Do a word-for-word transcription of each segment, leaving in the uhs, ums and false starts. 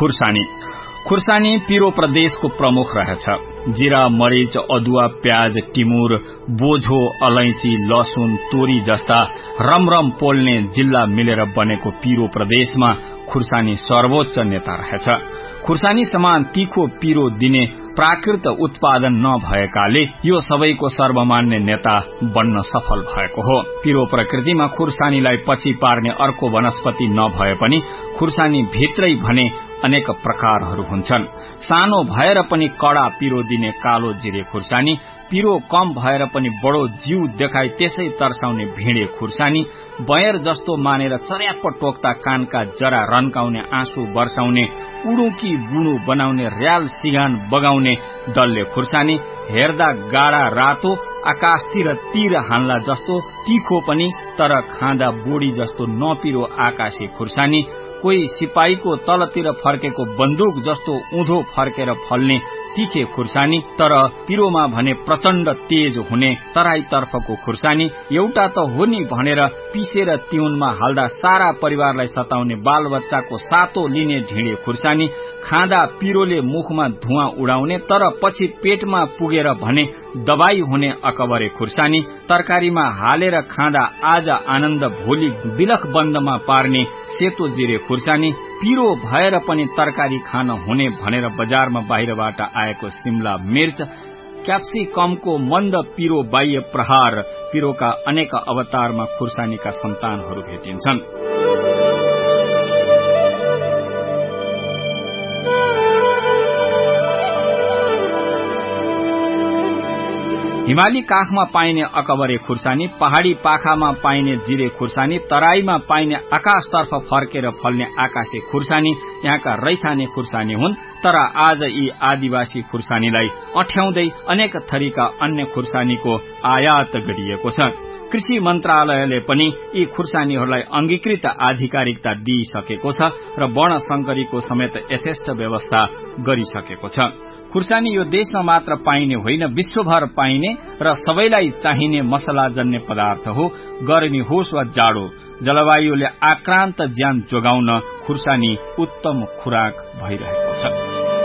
खुर्सानी खुर्सानी पिरो प्रदेशको प्रमुख रहेछ। जीरा, मरिच, अदुवा, प्याज, टिमुर, बोझो, अलैंची, लसुन, तोरी जस्ता रमरम पोल्ने जिल्ला मिलेर बनेको पिरो प्रदेशमा खुर्सानी सर्वोच्च नेता रहेछ। खुर्सानी समान तीखो पिरो दिने प्राकृत उत्पादन नभएकाले यो सबैको सर्वमान्य नेता बन्न सफल भएको हो। पिरो प्रकृतिमा खुर्सानीलाई पछि पार्ने अर्को वनस्पति नभए पनि खुर्सानी भित्रै भने अनेक प्रकारहरू हुन्छन्। सानो भएर पनि कडा पिरो दिने कालो जिरे खुर्सानी, पिरो कम भएर पनि बडो जीव देखाई त्यसै तर्साउने भिडे खुर्सानी, बयर जस्तो मानेर चर्याप्प टोक्दा कानका जरा रन्काउने आँसु वर्षाउने उडुकी बुडु बनाउने र्याल सिगान बगाउने डल्ले खुर्सानी, हेर्दा गाडा रातो आकाशतिर तीर हान्ला जस्तो तीखो पनि तर खाँदा बोडी जस्तो नपिरो आकाशी खुर्सानी, कोही सिपाहीको तलतिर फर्केको बन्दुक जस्तो उँधो फर्केर फल्ने तीखे खुर्सानी, तर पिरोमा भने प्रचण्ड तेज हुने तराईतर्फको खुर्सानी, एउटा त हो नि भनेर पिसेर तिउनमा हाल्दा सारा परिवारलाई सताउने बालबच्चाको सातो लिने ढिँडे खुर्सानी, खाँदा पिरोले मुखमा धुवाँ उडाउने तर पछि पेटमा पुगेर भने दबाई हुने अकबरे खुर्सानी, तरकारीमा हालेर खाँदा आज आनन्द भोलि बिलख बन्दमा पार्ने सेतो जिरे खुर्सानी, पिरो भएर पनि तरकारी खान हुने भनेर बजारमा बाहिरबाट आएको सिमला मिर्च, क्याप्सिकमको मन्द पिरो बाह्य प्रहार, पिरोका अनेक अवतारमा खुर्सानीका सन्तानहरू भेटिन्छन्। हिमाली काखमा पाइने अकबरे खुर्सानी, पहाड़ी पाखामा पाइने जिरे खुर्सानी, तराईमा पाइने आकाशतर्फ फर्केर फल्ने आकाशे खुर्सानी यहाँका रैथाने खुर्सानी हुन्। तर आज यी आदिवासी खुर्सानीलाई अठ्याउँदै अनेक थरीका अन्य खुर्सानीको आयात गरिएको छ। कृषि मन्त्रालयले पनि यी खुर्सानीहरूलाई अंगीकृत आधिकारिकता दिइसकेको छ र वर्ण संकरीको समेत यथेष्ट व्यवस्था गरिसकेको छ। खुर्सानी यो देशमा मात्र पाइने होइन, विश्वभर पाइने र सबैलाई चाहिने मसलाजन्य पदार्थ हो। गर्मी होस् वा जाडो, जलवायुले आक्रान्त ज्यान जोगाउन खुर्सानी उत्तम खुराक भइरहेको छ।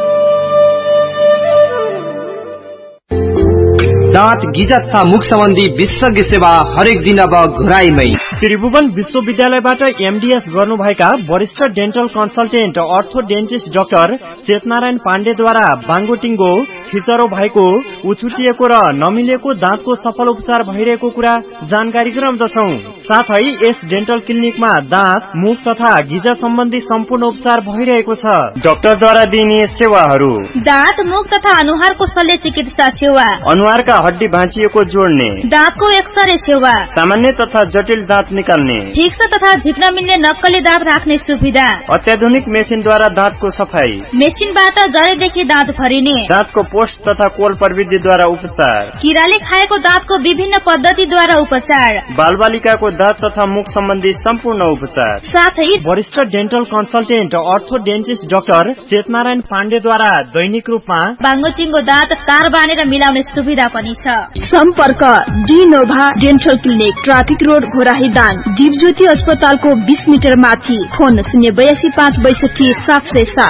दाँत गिजा तथा मुख सम्बन्धी विशेषज्ञ सेवा हरेक दिन अब घुराईमै। त्रिभुवन विश्वविद्यालयबाट एमडीएस गर्नुभएका वरिष्ठ डेन्टल कन्सल्टेन्ट अर्थो डेन्टिस्ट डाक्टर चेतनारायण पाण्डेद्वारा बाङ्गोटिङ्गो, छिचरो भएको, उछुटिएको र नमिलेको दाँतको सफल उपचार भइरहेको कुरा जानकारी गराउँदछौ। साथै यस डेन्टल क्लिनिकमा दाँत, मुख तथा गिजा सम्बन्धी सम्पूर्ण उपचार भइरहेको छ। डाक्टरद्वारा दिइने सेवाहरू: दाँत, मुख तथा अनुहारको शल्य चिकित्सा सेवा, अनुहारका हड्डी भाँचिएको जोड्ने, दाँतको एक्सरे सेवा, सामान्य तथा जटिल दाँत निकाल्ने, ठिक तथा झिक्न मिल्ने नक्कली दाँत राख्ने सुविधा, अत्याधुनिक मेसिनद्वारा दाँतको सफाई, मेसिनबाट जरेदेखि दाँत भरिने, दाँतको पोस्ट तथा कोल प्रविधिद्वारा उपचार, किराले खाएको दाँतको विभिन्न पद्धतिद्वारा उपचार, बालबालिकाको दाँत तथा मुख सम्बन्धी सम्पूर्ण उपचार, साथै वरिष्ठ डेन्टल कन्सल्टेन्ट अर्थो डेन्टिस्ट डाक्टर चेतनारायण पाण्डेद्वारा दैनिक रूपमा बाङ्गोटिङ्गो दाँत कार बानेर मिलाउने सुविधा पनि छ। सम्पर्क डिनोभा dental clinic, traffic road, Ghorahi Dang, Dipjyoti अस्पतालको बीस मिटर माथि। फोन शून्य बयासी पाँच बैसठी सात सय सात।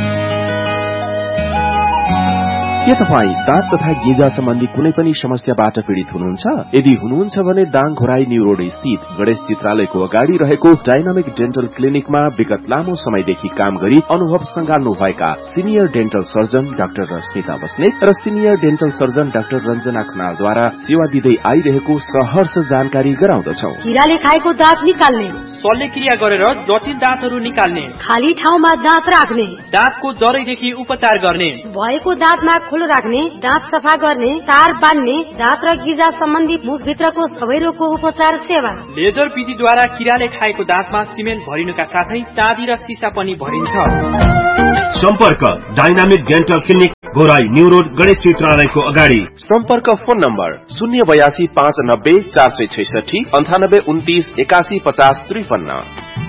के तपाईँ दाँत तथा गिजा सम्बन्धी कुनै पनि समस्याबाट पीड़ित हुनुहुन्छ? यदि हुनुहुन्छ भने दाङ घोराई न्यू रोड स्थित गणेश चित्रालयको अगाडि रहेको डाइनामिक डेन्टल क्लिनिकमा विगत लामो समयदेखि काम गरी अनुभव संगाल्नु भएका senior dental surgeon doctor Rashmita Basnet र senior dental surgeon doctor Ranjana खनालद्वारा सेवा दिँदै आइरहेको सहर्ष जानकारी गराउँदछौ। किराले खाएको दाँत निकाल्ने, शल्यक्रिया गरेर जटिल दाँतहरू निकाल्ने, खाली ठाउँमा दाँत राख्ने, दाँतको जरैदेखि उपचार गर्ने, भएको दाँतमा खुलो राख्ने, दाँत सफा गर्ने, तार बान्ने, दाँत र गिजा सम्बन्धी मुखभित्रको सबै रोगको उपचार सेवा, लेजर विधिद्वारा किराले खाएको दाँतमा सिमेन्ट भरिनुका साथै चाँदी र सिसा पनि भरिन्छ। सम्पर्क dynamic dental clinic, Ghorahi new road, Ganesh चित्रालयको अगाडि। सम्पर्क फोन नम्बर शून्य बयासी पाँच नब्बे चार सय छैसठी अन्ठानब्बे उन्तिस एकासी पचास त्रिपन्न।